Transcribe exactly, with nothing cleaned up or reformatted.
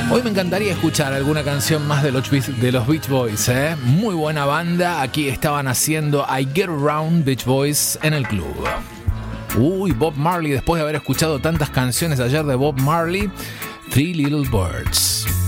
Hoy me encantaría escuchar alguna canción más de los, de los Beach Boys, ¿eh? Muy buena banda. Aquí estaban haciendo I Get Around Beach Boys en el club. Uy, Bob Marley, después de haber escuchado tantas canciones ayer de Bob Marley, Three Little Birds.